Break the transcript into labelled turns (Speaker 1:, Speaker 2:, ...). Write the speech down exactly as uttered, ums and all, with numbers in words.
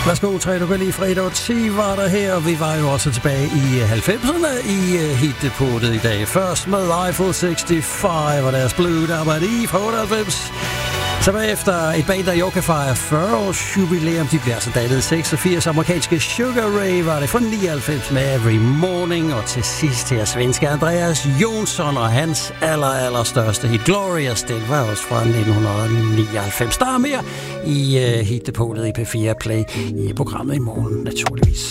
Speaker 1: Værsgo, tre, du kan lige fredag og ti var der her, og vi var jo også tilbage i halvfemserne i hitdepotet i dag. Først med Eiffel seksogfirs og deres Blue Dabadi fra otteoghalvfems. Så bagefter et band, der jo kan fejre fyrre års jubilæum. De bliver altså dannet seksogfirs. Amerikanske Sugar Ray var det fra nioghalvfems med Every Morning. Og til sidst her svenske Andreas Jonsson og hans aller, aller største hit Glorious. Det var også fra nitten nioghalvfems. Der er mere i uh, hitdepotet i P fire Play i programmet i morgen, naturligvis.